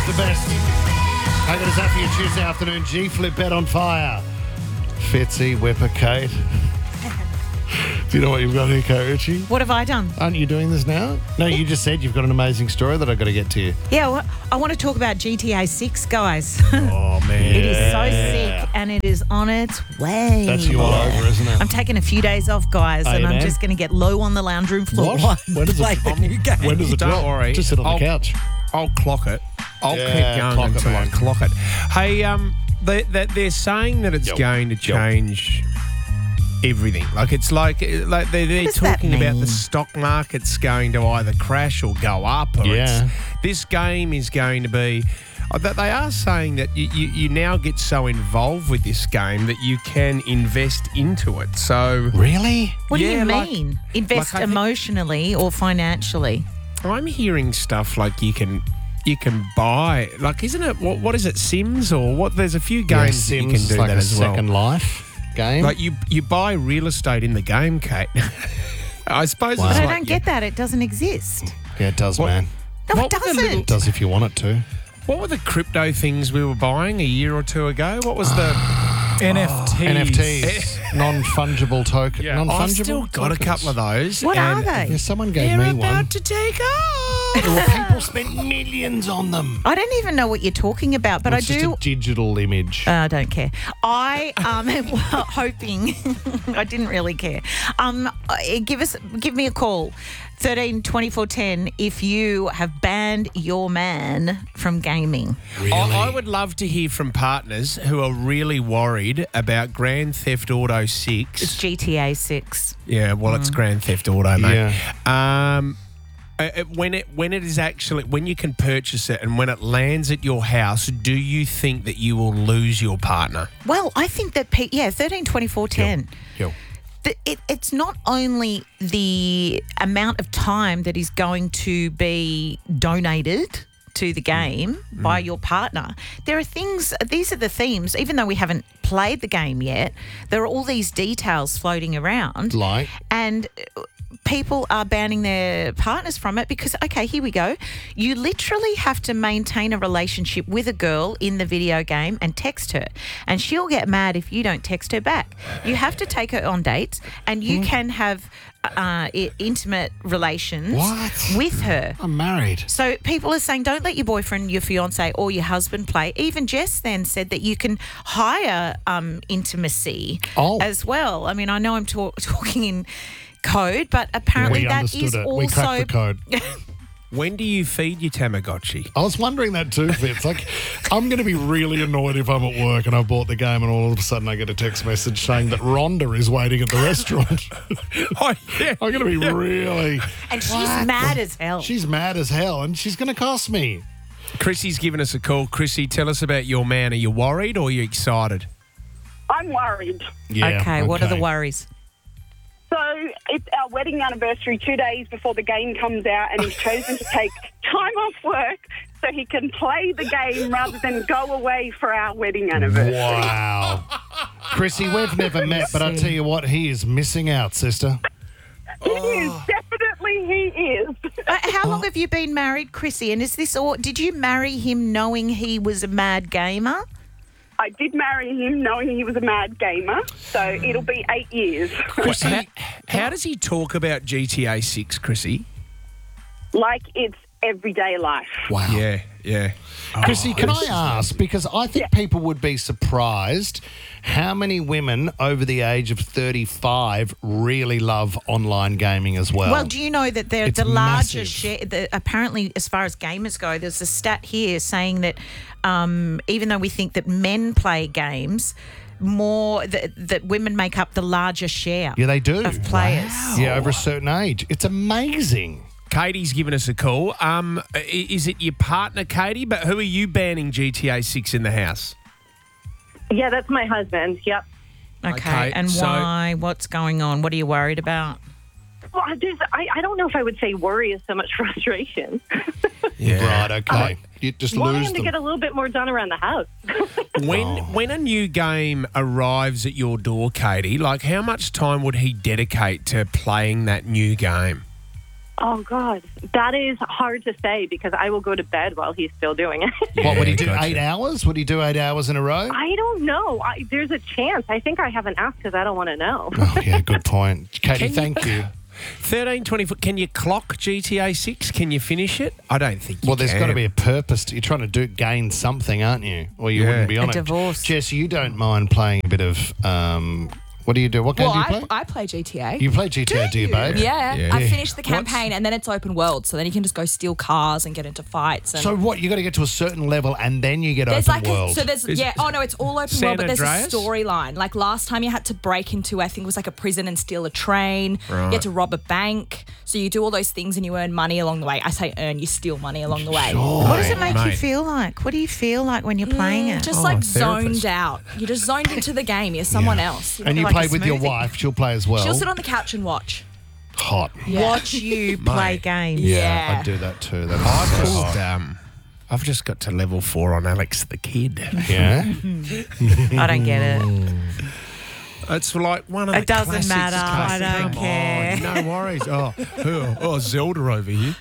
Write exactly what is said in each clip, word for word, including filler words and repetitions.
the best. How good is that for your Tuesday afternoon? G-Flip Bet on fire. Fitzy, Whipper, Kate. Do you know what you've got here, Kate Ritchie? What have I done? Aren't you doing this now? No, you just said you've got an amazing story that I've got to get to you. Yeah, well, I want to talk about G T A six, guys. Oh, man. It is so sick and it is on its way. That's you all over, isn't it? I'm taking a few days off, guys, Are and you, I'm man? just going to get low on the lounge room floor. What? When does Play it the new game. When does it Don't drop? worry. Just sit on I'll- the couch. I'll clock it. I'll Yeah, keep going clock it, until I man. clock it. Hey, um, they, they, they're saying that it's Yo. going to change everything. Like it's like like they're, they're does that talking about mean? the stock market's going to either crash or go up. Or Yeah. it's, this game is going to be. uh, That they are saying that you, you, you now get so involved with this game that you can invest into it. So Really? What do Yeah, you like- mean? Invest like I think- emotionally or financially? I'm hearing stuff like you can. You can buy, like, isn't it, what, what is it, Sims or what? There's a few Yeah, games that you Sims can is do like that a as well. Second Life game. Like, you you buy real estate in the game, Kate. I suppose Wow. it's But I like don't get that. It doesn't exist. yeah, it does, What- man. No, What it were the doesn't. little- It does if you want it to. What were the crypto things we were buying a year or two ago? What was the... N F Ts. N F Ts, non-fungible token. Non-fungible I've still got a tokens. couple of those. What are and they? Yeah, someone gave They're me about one. to take off. Well, people spent millions on them. I don't even know what you're talking about, but It's I just do. a digital image. Uh, I don't care. I um am hoping. I didn't really care. Um, uh, give us, give me a call, thirteen twenty-four ten. If you have banned your man from gaming. really? I, I would love to hear from partners who are really worried about Grand Theft Auto six. It's G T A six. Yeah, well, it's Grand Theft Auto, mate. Yeah. Um, uh, uh, when it when it is actually when you can purchase it and when it lands at your house, do you think that you will lose your partner? Well, I think that pe- yeah, thirteen twenty-four ten. Yo. The, it, it's not only the amount of time that is going to be donated to the game Mm. by your partner. There are things, these are the themes, even though we haven't played the game yet, there are all these details floating around. Like? And uh, people are banning their partners from it because, okay, here we go. You literally have to maintain a relationship with a girl in the video game and text her. And she'll get mad if you don't text her back. You have to take her on dates and you can have uh, i- intimate relations What? with her. I'm married. So people are saying don't let your boyfriend, your fiance or your husband play. Even Jess then said that you can hire um, intimacy Oh. as well. I mean, I know I'm talk- talking in code, but apparently we that understood is it. also... We cracked the code. When do you feed your Tamagotchi? I was wondering that too, Fitz. Like, I'm going to be really annoyed if I'm at work and I've bought the game and all of a sudden I get a text message saying that Rhonda is waiting at the restaurant. Oh, yeah. I'm going to be really... And she's What? mad as hell. She's mad as hell and she's going to cost me. Chrissy's given us a call. Chrissy, tell us about your man. Are you worried or are you excited? I'm worried. Yeah, okay, what are the worries? So it's our wedding anniversary two days before the game comes out, and he's chosen to take time off work so he can play the game rather than go away for our wedding anniversary. Wow. Chrissy, we've never met, but I tell you what, he is missing out, sister. He is, definitely he is. Uh, how long have you been married, Chrissy? And is this all... Did you marry him knowing he was a mad gamer? I did marry him knowing he was a mad gamer, so it'll be eight years. How, how does he talk about G T A six, Chrissy? Like it's everyday life. Wow. Yeah, yeah. Chrissy, can I this is ask, because I think people would be surprised how many women over the age of thirty-five really love online gaming as well. Well, do you know that they're It's the largest massive. share? The, apparently, as far as gamers go, there's a stat here saying that um, even though we think that men play games, more that, that women make up the larger share Yeah, they do. of players. Yeah, over a certain age. It's amazing. Katie's given us a call. Um, i- is it your partner, Katie? But who are you banning G T A six in the house? Yeah, that's my husband. Yep. Okay, Okay, and so- why? What's going on? What are you worried about? Well, there's, I, I don't know if I would say worry is so much frustration. Yeah. Right, okay. You just Wanting lose to them. get a little bit more done around the house. When Oh. when a new game arrives at your door, Katie, like how much time would he dedicate to playing that new game? Oh, God. That is hard to say because I will go to bed while he's still doing it. What would he do? gotcha. Eight hours? Would he do eight hours in a row? I don't know. I, there's a chance. I think I haven't asked because I don't want to know. Oh, yeah, good point. Katie, Can you- thank you. thirteen, twenty foot. Can you clock G T A six? Can you finish it? I don't think you Well, there's can. got to be a purpose. To, you're trying to do gain something, aren't you? Or you Yeah. wouldn't be on A it. divorce. Jess, you don't mind playing a bit of. Um, what do you do? What game Well, do you I, play? I play G T A. you play G T A, do you, babe? yeah, Yeah. I finished the What's- campaign and then it's open world, so then you can just go steal cars and get into fights. And So what? You got to get to a certain level and then you get there's open like world. a, so there's Is- yeah oh no it's all open San world, but there's Andreas? a storyline. Like last time you had to break into I think it was like a prison and steal a train. Right. You had to rob a bank. So you do all those things and you earn money along the way. I say earn, you steal money along the way. What does it make you Mate. feel like? What do you feel like when you're playing it? Just Oh, like a therapist. zoned out. You're just zoned into the game. You're someone else. and you like play a with your smoothie. wife. She'll play as well. She'll sit on the couch and watch. Hot. Yeah. Watch you play Mate. games. Yeah. I'd do that too. That I've is so just, hot. um, I've just got to level four on Alex the Kid. Yeah. I don't get it. It's like one of It the doesn't classics. matter. I Classic. don't Come care. on, no worries. Oh, oh, oh, Zelda over here.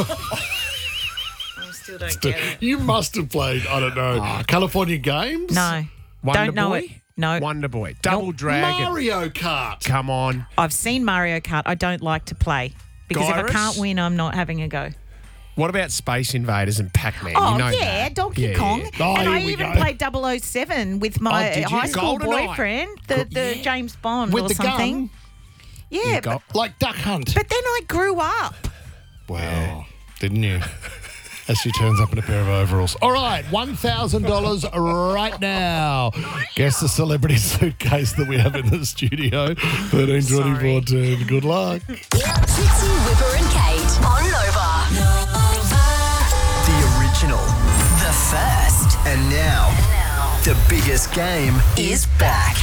I still don't get it. You must have played, I don't know, California Games? No. Wonder don't know Boy? it. No. Wonder Boy. Double Dragon. Mario Kart. Come on. I've seen Mario Kart. I don't like to play. Because if I Gyrus? can't win, I'm not having a go. What about Space Invaders and Pac-Man? Oh, you know yeah, that. Donkey Yeah, Kong. yeah. Oh, and I here we even go. played double oh seven with my Oh, did you? high school GoldenEye. boyfriend, the, the James Bond With or the something. gun? Yeah, got- but, Like Duck Hunt. but then I grew up. Well, didn't you? As she turns up in a pair of overalls. All right, one thousand dollars right now. Guess the celebrity suitcase that we have in the studio. thirteen twenty-four ten. Good luck. Trixie, Whipper and Kate on Nova. The original. The first And now, the biggest game is back.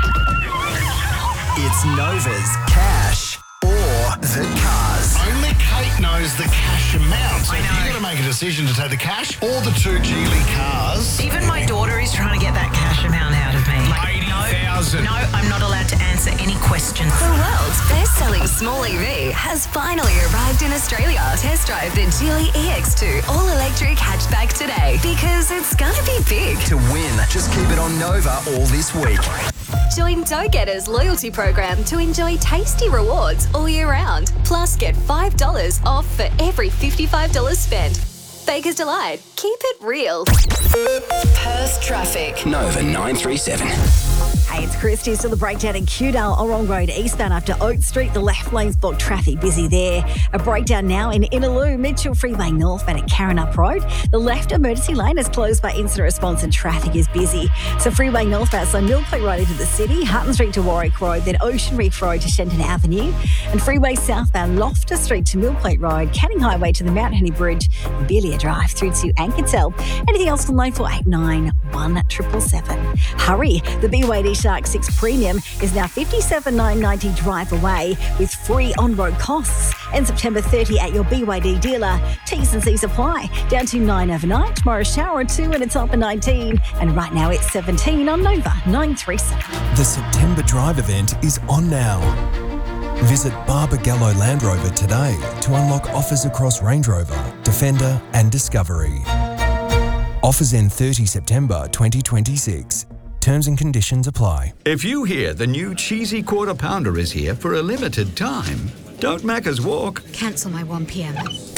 It's Nova's Cash or the Cars. Only Kate knows the cash amount. So you've got to make a decision to take the cash or the two Geely cars. Even my daughter is trying to get that cash amount out of me. eighty thousand. No, I'm not allowed to answer any questions. The world's best-selling small E V has finally arrived in Australia. Test drive the Geely E X two all-electric hatchback today because it's gonna be big. To win, just keep it on Nova all this week. Join Go-Getters loyalty program to enjoy tasty rewards all year round. Plus, get five dollars off for every fifty-five dollars spent. Baker's Delight. Keep it real. Perth traffic. Nova nine three seven. Hey, it's Christy. Still the breakdown in Kewdale, Orong Road eastbound after Oak Street. The left lane's blocked traffic, busy there. A breakdown now in Innaloo, Mitchell Freeway northbound at Karrinyup Road. The left emergency lane is closed by incident response and traffic is busy. So Freeway northbound, so Mill Point Road into the city, Hutton Street to Warwick Road, then Ocean Reef Road to Shenton Avenue. And Freeway southbound, Loftus Street to Mill Point Road, Canning Highway to the Mount Henry Bridge, and Belia Drive through to Ankertel. Anything else on nine four eight nine, one seven seven seven. Hurry, the B Y D Shark six Premium is now fifty-seven thousand nine hundred ninety drive away with free on-road costs. And September thirtieth at your B Y D dealer. T's and C's apply. Down to nine overnight, tomorrow shower or two and it's up at nineteen. And right now it's seventeen on Nova nine three seven. The September Drive event is on now. Visit Barbagallo Land Rover today to unlock offers across Range Rover, Defender and Discovery. Offers end thirtieth September twenty twenty-six. Terms and conditions apply. If you hear the new cheesy quarter pounder is here for a limited time, don't Macca's walk, Cancel my one p.m.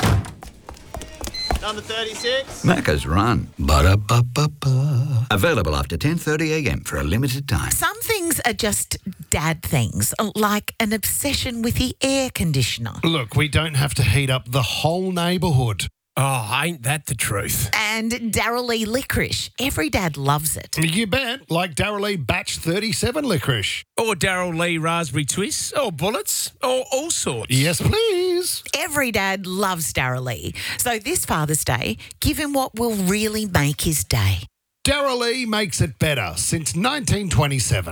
Number thirty-six. Macca's run. Ba-da-ba-ba-ba. Available after ten thirty a.m. for a limited time. Some things are just dad things, like an obsession with the air conditioner. Look, we don't have to heat up the whole neighbourhood. Oh, ain't that the truth? And Daryl Lee licorice. Every dad loves it. You bet. Like Daryl Lee Batch thirty-seven licorice. Or Daryl Lee Raspberry Twists, or Bullets, or all sorts. Yes, please. Every dad loves Daryl Lee. So this Father's Day, give him what will really make his day. Daryl Lee makes it better since nineteen twenty-seven.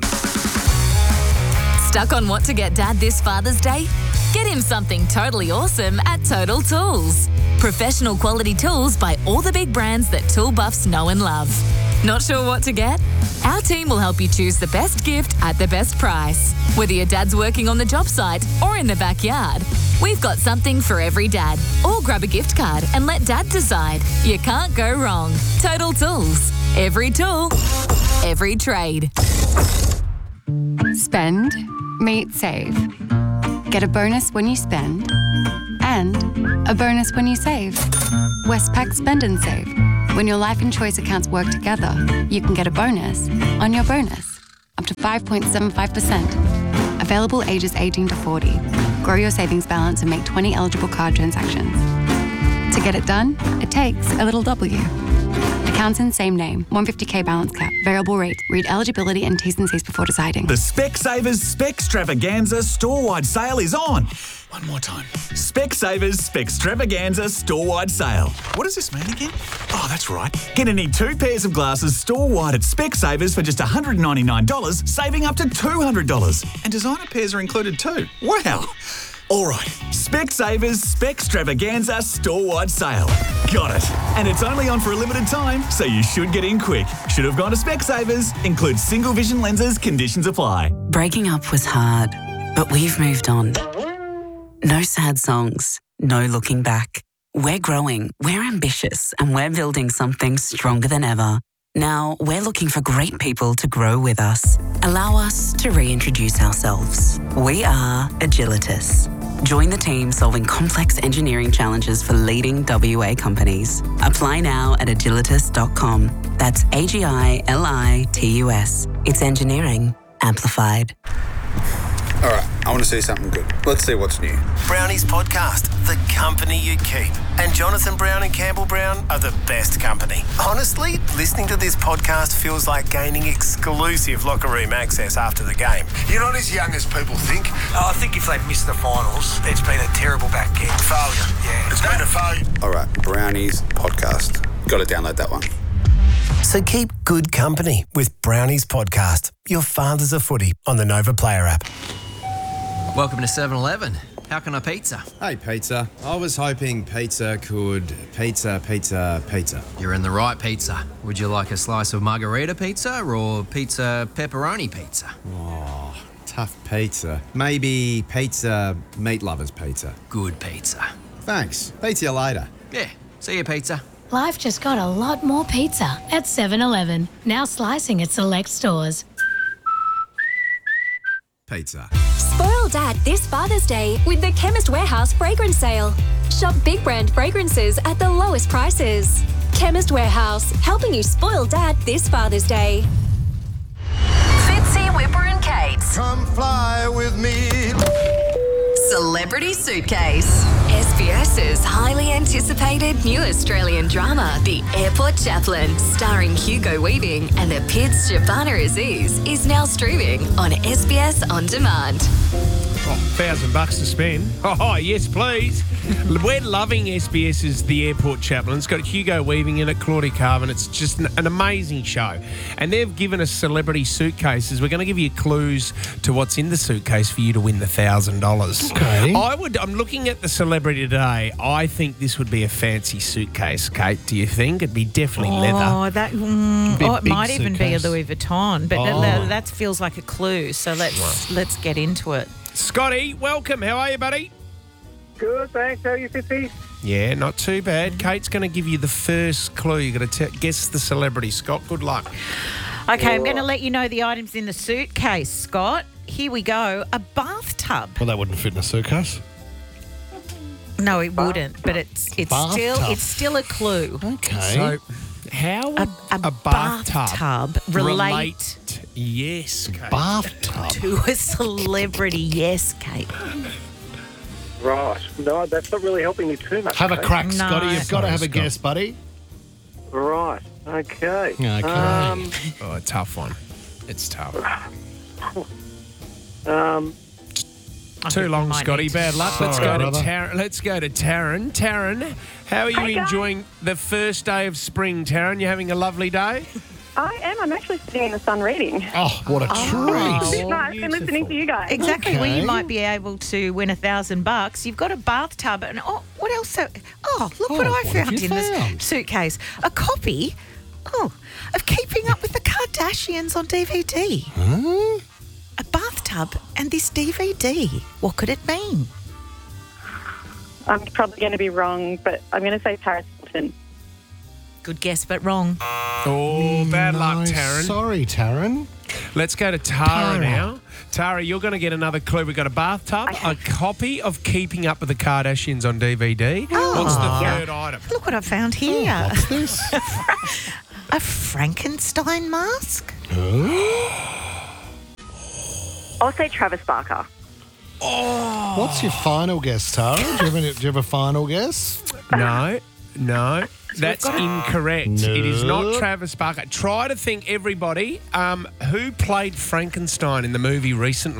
Stuck on what to get Dad this Father's Day? Get him something totally awesome at Total Tools. Professional quality tools by all the big brands that tool buffs know and love. Not sure what to get? Our team will help you choose the best gift at the best price. Whether your dad's working on the job site or in the backyard, We've got something for every dad. Or grab a gift card and let Dad decide. You can't go wrong. Total Tools. Every tool, every trade. Spend, meet, save. Get a bonus when you spend and a bonus when you save. Westpac Spend and Save. When your life and choice accounts work together, you can get a bonus on your bonus, up to five point seven five percent. Available ages eighteen to forty. Grow your savings balance and make twenty eligible card transactions. To get it done, it takes a little W. Accounts in same name, one hundred fifty k balance cap, variable rate. Read eligibility and T's and C's before deciding. The Specsavers Specstravaganza store-wide sale is on. One more time. Specsavers Specstravaganza store-wide sale. What does this mean again? Oh, that's right. Get any two pairs of glasses store-wide at Specsavers for just one hundred ninety-nine dollars, saving up to two hundred dollars. And designer pairs are included too. Wow. All right, Specsavers Specstravaganza store-wide sale. Got it. And it's only on for a limited time, so you should get in quick. Should have gone to Specsavers. Includes single vision lenses. Conditions apply. Breaking up was hard, but we've moved on. No sad songs, no looking back. We're growing, we're ambitious, and we're building something stronger than ever. Now, we're looking for great people to grow with us. Allow us to reintroduce ourselves. We are Agilitas. Join the team solving complex engineering challenges for leading W A companies. Apply now at agilitas dot com. That's A G I L I T U S. It's engineering amplified. All right, I want to see something good. Let's see what's new. Brownie's podcast, The Company You Keep. And Jonathan Brown and Campbell Brown are the best company. Honestly, listening to this podcast feels like gaining exclusive locker room access after the game. You're not as young as people think. Oh, I think if they've missed the finals, it's been a terrible back end. Failure, yeah. It's been a failure. All right, Brownie's podcast. Got to download that one. So keep good company with Brownie's podcast. Your father's a footy on the Nova Player app. Welcome to seven eleven. How can I pizza? Hey, pizza. I was hoping pizza could... Pizza, pizza, pizza. You're in the right pizza. Would you like a slice of margarita pizza or pizza pepperoni pizza? Oh, tough pizza. Maybe pizza meat lovers pizza. Good pizza. Thanks. Pizza you later. Yeah. See you, pizza. Life just got a lot more pizza at seven eleven. Now slicing at select stores. Pizza. Spoil Dad this Father's Day with the Chemist Warehouse fragrance sale. Shop big brand fragrances at the lowest prices. Chemist Warehouse, helping you spoil Dad this Father's Day. Fitzy, Whipper and Kate. Come fly with me. Celebrity Suitcase. SBS's highly anticipated new Australian drama, The Airport Chaplain, starring Hugo Weaving and the Pids Shabana Aziz, is now streaming on S B S On Demand. Oh, thousand bucks to spend. Oh, yes, please. We're loving SBS's The Airport Chaplain. It's got Hugo Weaving in it, Claudia Carvin. It's just an, an amazing show. And they've given us celebrity suitcases. We're going to give you clues to what's in the suitcase for you to win the thousand dollars. Okay. I would. I'm looking at the celebrity today. I think this would be a fancy suitcase, Kate. Do you think it'd be definitely oh, leather? That, mm, Big- oh, it big might even be a suitcase. Louis Vuitton, but Oh. that, that feels like a clue. So let's let's get into it. Scotty, welcome. How are you, buddy? Good, thanks. How are you, Fitzy? Yeah, not too bad. Kate's going to give you the first clue. You've got to te- guess the celebrity. Scott, good luck. Okay, I'm going to let you know the items in the suitcase, Scott. Here we go. A bathtub. Well, that wouldn't fit in a suitcase. No, it wouldn't, but it's it's Bathtub. still it's still a clue. Okay. So, how would a, a, a bathtub, bathtub relate, relate? Yes, Kate. Bathtub. to a celebrity? Yes, Kate. Right. No, that's not really helping me too much. Have a mate. crack, No. Scotty. You've got to have a Scott. guess, buddy. Right. Okay. Okay. Um, Oh, a tough one. It's tough. um, I Too think long, we might Scotty. need to- Bad luck. Let's Sorry, go to brother. Taryn. Let's go to Taryn. Taryn, how are you Hey, guys. enjoying the first day of spring, Taryn? You having a lovely day? I am. I'm actually sitting in the sun reading. Oh, what a It's treat. nice and listening to you guys. Exactly. Well, Okay. you might be able to win a thousand bucks. You've got a bathtub, and oh, what else? So, oh, look Oh, what I what have found you in found? this suitcase: a copy, oh, of Keeping Up with the Kardashians on D V D. Huh? A bathtub and this D V D. What could it mean? I'm probably going to be wrong, but I'm going to say Paris Hilton. Good guess, but wrong. Oh, bad luck, No, Taryn. Sorry, Taryn. Let's go to Tara, Tara. now. Tara, you're going to get another clue. We've got a bathtub, a copy of Keeping Up with the Kardashians on D V D. Oh. What's the Yeah. third item? Look what I found here. Oh, what's this? A Frankenstein mask? I'll say Travis Barker. Oh. What's your final guess, Tara? Do you have, any, do you have a final guess? No, no. That's incorrect. No. It is not Travis Barker. Try to think, everybody, um, who played Frankenstein in the movie recently?